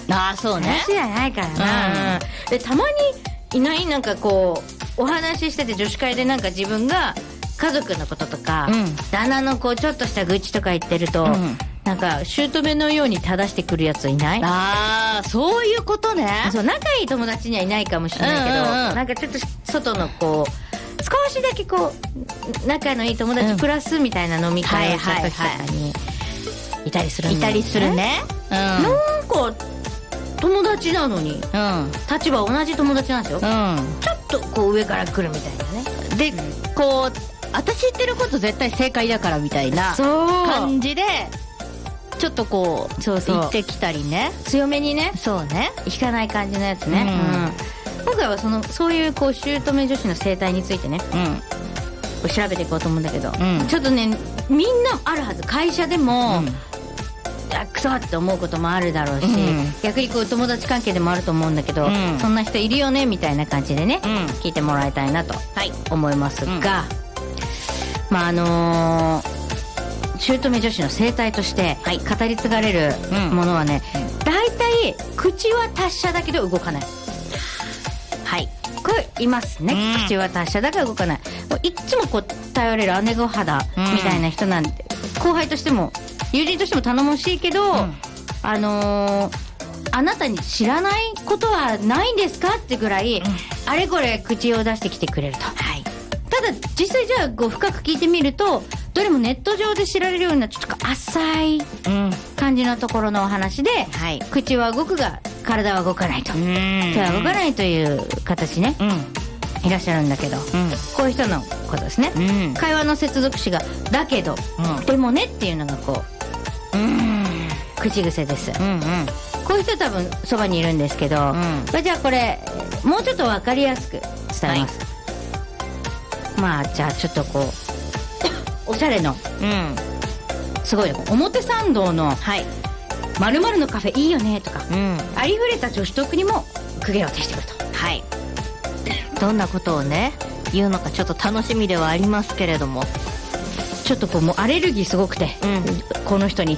ああそうね話じゃないからな、でたまにいない？なんかこうお話ししてて女子会でなんか自分が家族のこととか、旦那のこうちょっとした愚痴とか言ってると、なんか姑のように正してくるやついない？ ああそういうことね。 そう仲いい友達にはいないかもしれないけど、なんかちょっと外のこう少しだけこう仲のいい友達プラスみたいな飲み会をした時とかにいたりするんだよね。 いたりするね。 なんか友達なのに、立場同じ友達なんですよ、ちょっとこう上から来るみたいなね。 でこう私言ってること絶対正解だからみたいな感じでちょっとこう言ってきたりね、 強めにね、 そうね、 引かない感じのやつね、今回はそういうこう姑女子の生態についてね、調べていこうと思うんだけど、ちょっとねみんなあるはず。会社でも、クソって思うこともあるだろうし、逆にこう友達関係でもあると思うんだけど、そんな人いるよねみたいな感じでね、聞いてもらいたいなと思いますが、まあ姑女子の生態として語り継がれるものはね、大体口は達者だけど動かない。これいますね、口は達者だから動かない。いっつもこう頼れる姉御肌みたいな人なんで、後輩としても友人としても頼もしいけど、あなたに知らないことはないんですかってぐらい、あれこれ口を出してきてくれると。ただ実際じゃあこう深く聞いてみると、どれもネット上で知られるようなちょっと浅い感じのところのお話で、口は動くが体は動かないと、手は動かないという形ね、いらっしゃるんだけど、こういう人のことですね、会話の接続詞がだけど、でもねっていうのがこう、口癖です、こういう人多分そばにいるんですけど、じゃあこれもうちょっと分かりやすく伝えます、まあじゃあちょっとこうおしゃれの、すごい表参道の〇〇のカフェいいよねとか、ありふれた女子トークにも苦言を呈してくると。 どんなことをね言うのかちょっと楽しみではありますけれども、 ちょっとこうもうアレルギーすごくて、この人に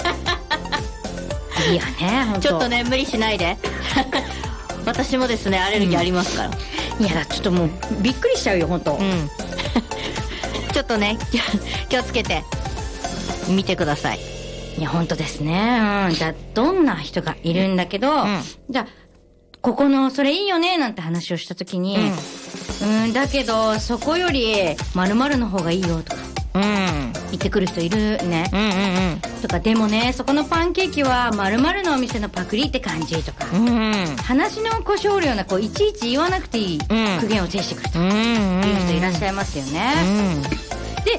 いいよね、 ちょっとね無理しないで私もですねアレルギーありますから、 いやちょっともうびっくりしちゃうよ本当、 ちょっとね気をつけて見てください。 いや本当ですね、じゃあどんな人がいるんだけど、じゃあここのそれいいよねなんて話をした時に、だけどそこより〇〇の方がいいよとか、言ってくる人いるね、とか、でもねそこのパンケーキは〇〇のお店のパクリって感じとか、話の故障量なこういちいち言わなくていい苦言を呈してくるという人いらっしゃいますよね、で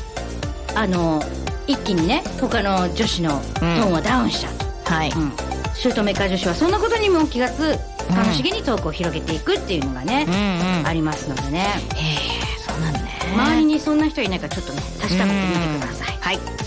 一気にね他の女子のトーンはダウンしちゃうと、姑か女子はそんなことにも気が楽しげにトークを広げていくっていうのがね、ありますのでね。 そうなのね。 周りにそんな人いないかちょっとね確かめてみてください。